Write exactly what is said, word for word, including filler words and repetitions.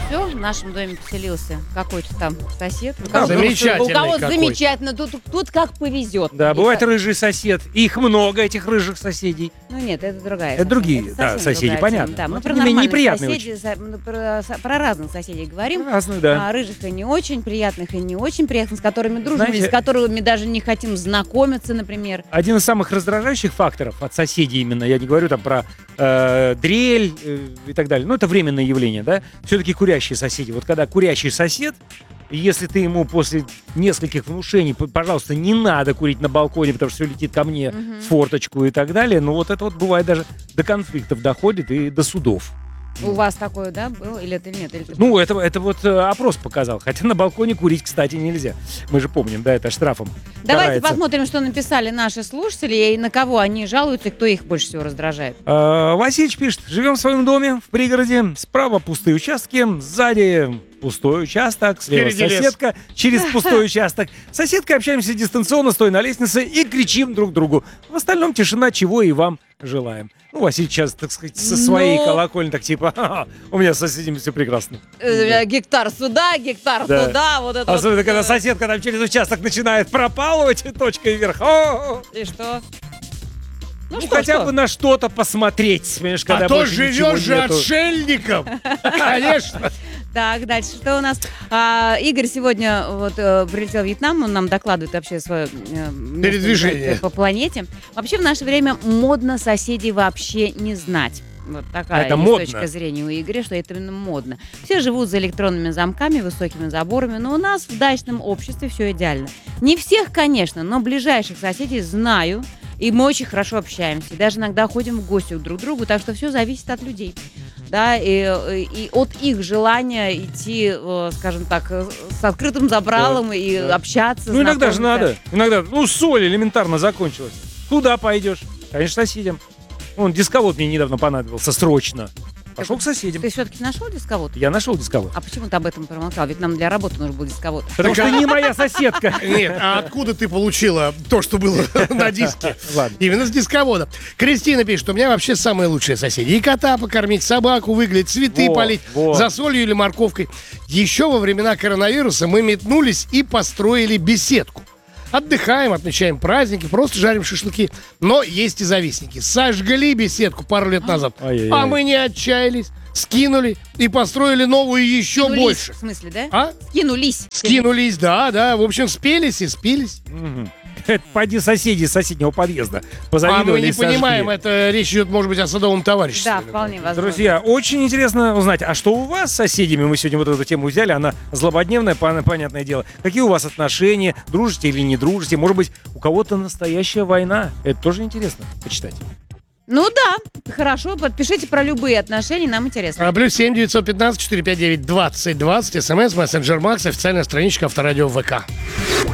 все, в нашем доме поселился какой-то там сосед. У Да, кого- замечательный У кого какой-то. замечательно, тут, тут как повезет. Да, И бывает со- рыжий сосед. Их много, этих рыжих соседей. Ну нет, это другая. Это совсем- другие, это да, совсем соседи, другая понятно. тема. Да, Но мы тем про не менее нормальных неприятные соседей, за- мы про, со- про разных соседей говорим. Разные, да. А, рыжих и не очень приятных, и не очень приятных, с которыми дружим, Знаете- или с которыми даже не хотим знакомиться, например. Один из самых раздражающих факторов от соседей именно, я не говорю там про э, дрель э, и так далее, но это временное явление, да, все-таки курящие соседи. Вот когда курящий сосед, если ты ему после нескольких внушений, п- пожалуйста, не надо курить на балконе, потому что все летит ко мне Мгм. в форточку и так далее, ну вот это вот бывает даже до конфликтов доходит и до судов. У вас такое, да, было? Или это нет? Или ты- Ну, это, это вот э, опрос показал. Хотя на балконе курить, кстати, нельзя. Мы же помним, да, это штрафом Давайте карается. посмотрим, что написали наши слушатели и на кого они жалуются, и кто их больше всего раздражает. Э, Васильевич пишет: живем в своем доме в пригороде, справа пустые участки, сзади пустой участок, слева Впереди лес. соседка, через пустой участок. С соседкой общаемся дистанционно, стоя на лестнице, и кричим друг другу. В остальном тишина, чего и вам желаем. Ну, Василий сейчас, так сказать, со своей Но- колокольни, так типа, «Ха-ха, у меня с соседями все прекрасно. Э, Гектар сюда, гектар Да. туда, вот это Особенно, вот, когда э, соседка там через участок начинает пропалывать и точкой вверх. О-о-о. И что? Ну, что, хотя что? бы на что-то посмотреть, понимаешь, когда А то больше ничего живешь же нету. отшельником. Конечно. Так, дальше. Что у нас? А, Игорь сегодня вот э, прилетел в Вьетнам, он нам докладывает вообще свое э, место Передвижение. по планете. Вообще в наше время модно соседей вообще не знать. Вот такая Это есть модно. точка зрения у Игоря, что это именно модно. Все живут за электронными замками, высокими заборами, но у нас в дачном обществе все идеально. Не всех, конечно, но ближайших соседей знаю, и мы очень хорошо общаемся. И даже иногда ходим в гости друг к другу, так что все зависит от людей. Да, и, и от их желания идти, э, скажем так, э, с открытым забралом и да. общаться. Ну, иногда же знакомиться. надо. Иногда, ну, соль элементарно закончилась. Куда пойдешь? Конечно, соседям. Вон, дисковод мне недавно понадобился, срочно. Пошел к соседям. Ты все-таки нашел дисковод? Я нашел дисковод. А почему ты об этом промолчал? Ведь нам для работы нужен был дисковод. Потому что не моя соседка. Нет, а откуда ты получила то, что было на диске? Ладно. Именно с дисковода. Кристина пишет, у меня вообще самые лучшие соседи. И кота покормить, собаку выглядеть, цветы Во, полить, во. за солью или морковкой. Еще во времена коронавируса мы метнулись и построили беседку. Отдыхаем, отмечаем праздники, просто жарим шашлыки. Но есть и завистники. Сожгли беседку пару лет назад. Ай-яй-яй. А мы не отчаялись, скинули и построили новую еще Скинулись, больше. В смысле, да? А? Скинулись. Скинулись, да, да. В общем, спелись и спились. Мгм. Это поди соседи из соседнего подъезда. А Позавидовали мы не и сожгли. понимаем, это речь идет, может быть, о садовом товариществе. Да, вполне возможно. Друзья, очень интересно узнать, а что у вас с соседями? Мы сегодня вот эту тему взяли, она злободневная, пон- понятное дело. Какие у вас отношения? Дружите или не дружите? Может быть, у кого-то настоящая война? Это тоже интересно почитать. Ну да, хорошо, подпишите про любые отношения, нам интересно. А, плюс семь девятьсот пятнадцать четыреста пятьдесят девять двадцать двадцать, смс, мессенджер Макс, официальная страничка Авторадио ВК.